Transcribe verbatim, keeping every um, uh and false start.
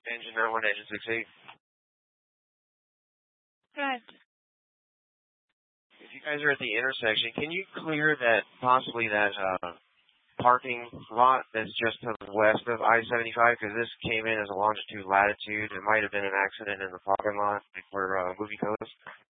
Engine nine one, engine six eight. Good. If you guys are at the intersection, can you clear that, possibly that uh, parking lot that's just to the west of I seventy-five? Because this came in as a longitude latitude. It might have been an accident in the parking lot for uh, Movie Coast.